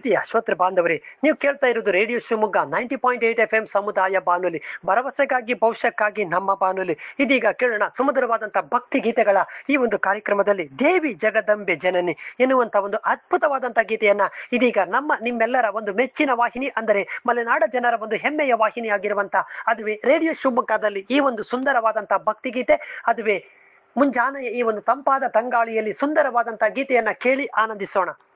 ಪ್ರೀತಿಯ ಶ್ರೋತೃ ಬಾಂಧವರೇ, ನೀವು ಕೇಳ್ತಾ ಇರೋದು ರೇಡಿಯೋ ಶಿವಮೊಗ್ಗ 90.8 FM ಸಮುದಾಯ ಬಾನುಲಿ, ಭರವಸೆಗಾಗಿ ಭವಿಷ್ಯಕ್ಕಾಗಿ ನಮ್ಮ ಬಾನುಲಿ. ಇದೀಗ ಕೇಳೋಣ ಸುಮಧುರವಾದಂತಹ ಭಕ್ತಿ ಗೀತೆಗಳ ಈ ಒಂದು ಕಾರ್ಯಕ್ರಮದಲ್ಲಿ ದೇವಿ ಜಗದಂಬೆ ಜನನಿ ಎನ್ನುವಂತ ಒಂದು ಅದ್ಭುತವಾದಂತಹ ಗೀತೆಯನ್ನ ಇದೀಗ ನಿಮ್ಮೆಲ್ಲರ ಒಂದು ಮೆಚ್ಚಿನ ವಾಹಿನಿ, ಅಂದರೆ ಮಲೆನಾಡ ಜನರ ಒಂದು ಹೆಮ್ಮೆಯ ವಾಹಿನಿ ಆಗಿರುವಂತಹ ಅದುವೇ ರೇಡಿಯೋ ಶಿವಮೊಗ್ಗದಲ್ಲಿ ಈ ಒಂದು ಸುಂದರವಾದಂತಹ ಭಕ್ತಿ ಗೀತೆ, ಅದುವೇ ಮುಂಜಾನೆಯ ಈ ಒಂದು ತಂಪಾದ ತಂಗಾಳಿಯಲ್ಲಿ ಸುಂದರವಾದಂತಹ ಗೀತೆಯನ್ನ ಕೇಳಿ ಆನಂದಿಸೋಣ.